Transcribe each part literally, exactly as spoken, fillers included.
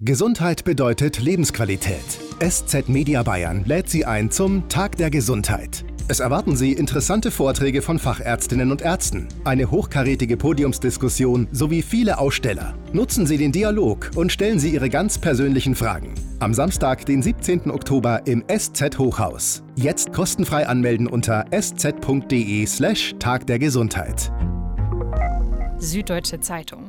Gesundheit bedeutet Lebensqualität. S Z Media Bayern lädt Sie ein zum Tag der Gesundheit. Es erwarten Sie interessante Vorträge von Fachärztinnen und Ärzten, eine hochkarätige Podiumsdiskussion sowie viele Aussteller. Nutzen Sie den Dialog und stellen Sie Ihre ganz persönlichen Fragen. Am Samstag, den siebzehnten Oktober im S Z Hochhaus. Jetzt kostenfrei anmelden unter sz.de slash Tag der Gesundheit. Süddeutsche Zeitung.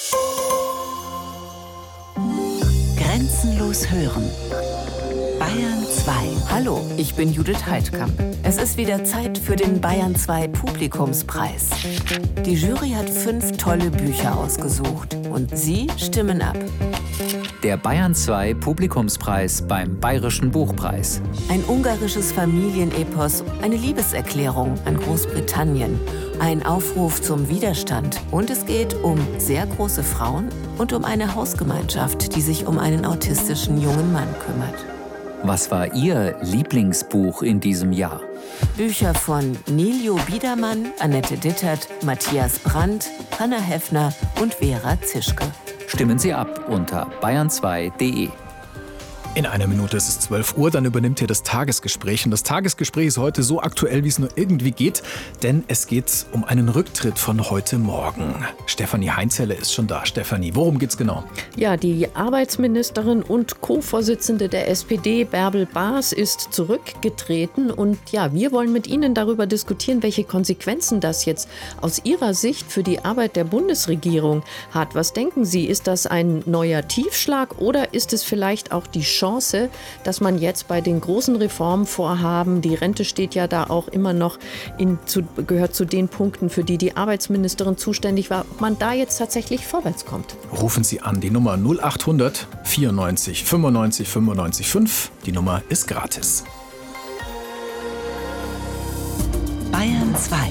Grenzenlos hören. Bayern zwei. Hallo, ich bin Judith Heidkamp. Es ist wieder Zeit für den Bayern zwei Publikumspreis. Die Jury hat fünf tolle Bücher ausgesucht und Sie stimmen ab. Der Bayern zwei Publikumspreis beim Bayerischen Buchpreis. Ein ungarisches Familienepos, eine Liebeserklärung an Großbritannien, ein Aufruf zum Widerstand und es geht um sehr große Frauen und um eine Hausgemeinschaft, die sich um einen autistischen jungen Mann kümmert. Was war Ihr Lieblingsbuch in diesem Jahr? Bücher von Niljo Biedermann, Annette Dittert, Matthias Brandt, Hannah Heffner und Vera Zischke. Stimmen Sie ab unter bayern zwei punkt de. In einer Minute ist es zwölf Uhr, dann übernimmt hier das Tagesgespräch. Und das Tagesgespräch ist heute so aktuell, wie es nur irgendwie geht, denn es geht um einen Rücktritt von heute Morgen. Stefanie Heinzelle ist schon da. Stefanie, worum geht's genau? Ja, die Arbeitsministerin und Co-Vorsitzende der S P D, Bärbel Baas, ist zurückgetreten. Und ja, wir wollen mit Ihnen darüber diskutieren, welche Konsequenzen das jetzt aus Ihrer Sicht für die Arbeit der Bundesregierung hat. Was denken Sie, ist das ein neuer Tiefschlag oder ist es vielleicht auch die Chance, Chance, dass man jetzt bei den großen Reformvorhaben, die Rente steht ja da auch immer noch, in, zu, gehört zu den Punkten, für die die Arbeitsministerin zuständig war, ob man da jetzt tatsächlich vorwärts kommt. Rufen Sie an die Nummer null acht hundert vierundneunzig fünfundneunzig fünfundneunzig fünf. Die Nummer ist gratis. Bayern zwei.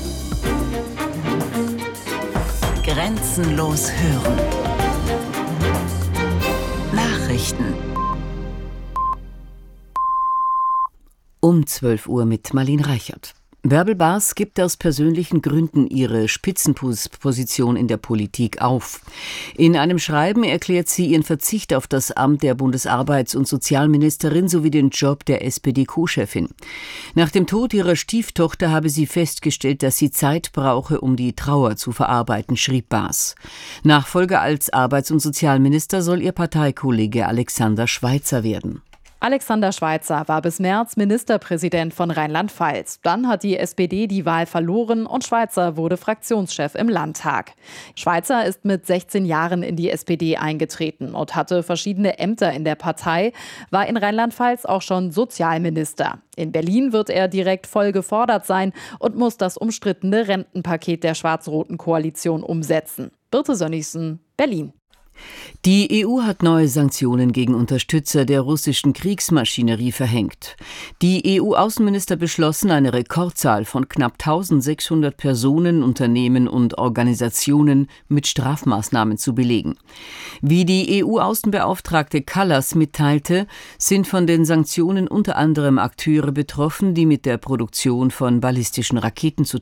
Grenzenlos hören. Nachrichten. Um zwölf Uhr mit Marlene Reichert. Bärbel Baas gibt aus persönlichen Gründen ihre Spitzenposition in der Politik auf. In einem Schreiben erklärt sie ihren Verzicht auf das Amt der Bundesarbeits- und Sozialministerin sowie den Job der S P D-Co-Chefin. Nach dem Tod ihrer Stieftochter habe sie festgestellt, dass sie Zeit brauche, um die Trauer zu verarbeiten, schrieb Baas. Nachfolger als Arbeits- und Sozialminister soll ihr Parteikollege Alexander Schweitzer werden. Alexander Schweitzer war bis März Ministerpräsident von Rheinland-Pfalz. Dann hat die S P D die Wahl verloren und Schweitzer wurde Fraktionschef im Landtag. Schweitzer ist mit sechzehn Jahren in die S P D eingetreten und hatte verschiedene Ämter in der Partei, war in Rheinland-Pfalz auch schon Sozialminister. In Berlin wird er direkt voll gefordert sein und muss das umstrittene Rentenpaket der schwarz-roten Koalition umsetzen. Birte Sönnigsen, Berlin. Die E U hat neue Sanktionen gegen Unterstützer der russischen Kriegsmaschinerie verhängt. Die E U-Außenminister beschlossen, eine Rekordzahl von knapp eintausendsechshundert Personen, Unternehmen und Organisationen mit Strafmaßnahmen zu belegen. Wie die E U-Außenbeauftragte Kallas mitteilte, sind von den Sanktionen unter anderem Akteure betroffen, die mit der Produktion von ballistischen Raketen zu